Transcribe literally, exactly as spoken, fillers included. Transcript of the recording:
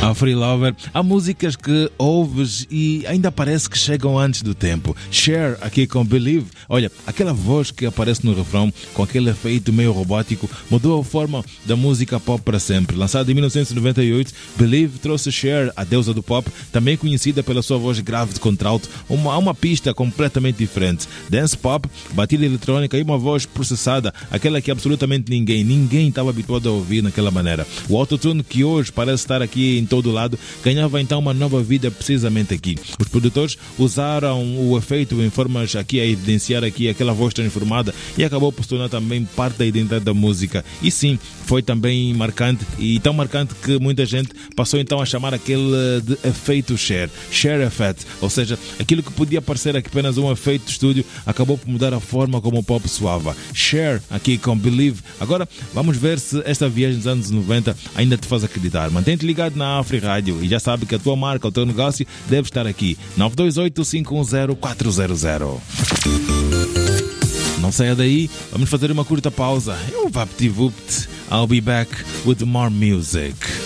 A Free Lover, há músicas que ouves e ainda parece que chegam antes do tempo. Cher, aqui com Believe. Olha, aquela voz que aparece no refrão, com aquele efeito meio robótico, mudou a forma da música pop para sempre. Lançada em mil novecentos e noventa e oito, Believe trouxe Cher, a deusa do pop, também conhecida pela sua voz grave de contralto, uma, uma pista completamente diferente. Dance pop, batida eletrônica e uma voz processada, aquela que absolutamente ninguém, ninguém estava habituado a ouvir naquela maneira. O autotune, que hoje parece estar aqui em todo lado, ganhava então uma nova vida precisamente aqui. Os produtores usaram o efeito em formas aqui a evidenciar aqui aquela voz transformada e acabou por se tornar também parte da identidade da música. E sim, foi também marcante, e tão marcante que muita gente passou então a chamar aquele de efeito Cher, Cher Effect, ou seja, aquilo que podia parecer apenas um efeito de estúdio acabou por mudar a forma como o pop soava. Cher, aqui com Believe. Agora vamos ver se esta viagem dos anos noventa ainda te faz acreditar. Mantém-te ligado na Afri Rádio e já sabe que a tua marca, o teu negócio deve estar aqui. nove dois oito, cinco um zero, quatro zero zero. Não saia daí, vamos fazer uma curta pausa. Eu vapt-vupt. I'll be back with more music.